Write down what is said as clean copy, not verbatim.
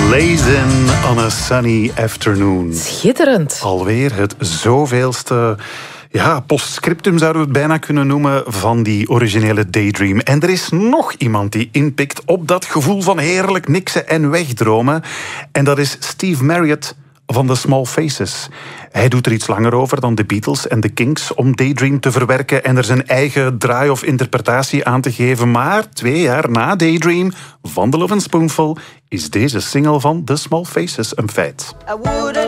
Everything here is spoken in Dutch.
Blazing on a sunny afternoon. Schitterend. Alweer het zoveelste postscriptum zouden we het bijna kunnen noemen van die originele Daydream. En er is nog iemand die inpikt op dat gevoel van heerlijk niksen en wegdromen. En dat is Steve Marriott van The Small Faces. Hij doet er iets langer over dan de Beatles en de Kinks om Daydream te verwerken en er zijn eigen draai of interpretatie aan te geven. Maar 2 jaar na Daydream van The Lovin' Spoonful is deze single van The Small Faces een feit. I wouldn't